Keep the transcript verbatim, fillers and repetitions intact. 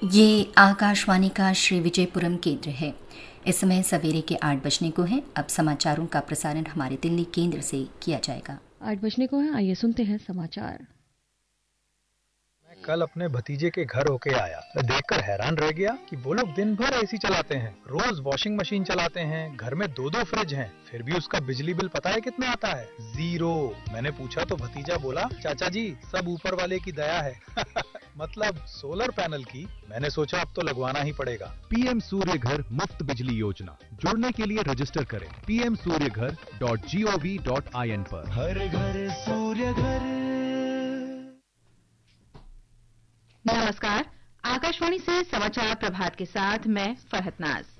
ये आकाशवाणी का श्री विजयपुरम केंद्र है। इस समय सवेरे के आठ बजने को है। अब समाचारों का प्रसारण हमारे दिल्ली केंद्र से किया जाएगा। आठ बजने को है, आइए सुनते हैं समाचार। कल अपने भतीजे के घर होके आया, मैं देखकर हैरान रह गया कि वो लोग दिन भर एसी चलाते हैं, रोज वॉशिंग मशीन चलाते हैं, घर में दो दो फ्रिज हैं, फिर भी उसका बिजली बिल पता है कितना आता है? जीरो। मैंने पूछा तो भतीजा बोला, चाचा जी सब ऊपर वाले की दया है। मतलब सोलर पैनल की। मैंने सोचा अब तो लगवाना ही पड़ेगा। पीएम सूर्य घर मुफ्त बिजली योजना, जुड़ने के लिए रजिस्टर करें पी एम सूर्य घर dot G O V dot I N पर। हर घर सूर्य घर। नमस्कार, आकाशवाणी से समाचार प्रभात के साथ मैं फरहत नाज।